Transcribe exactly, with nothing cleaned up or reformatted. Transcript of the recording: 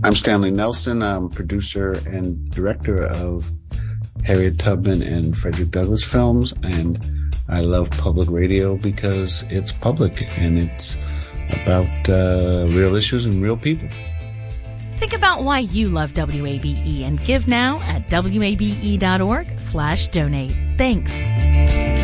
I'm Stanley Nelson. I'm producer and director of Harriet Tubman and Frederick Douglass films, and I love public radio because it's public and it's about uh, real issues and real people. Think about why you love W A B E and give now at W A B E dot org slash donate. Thanks.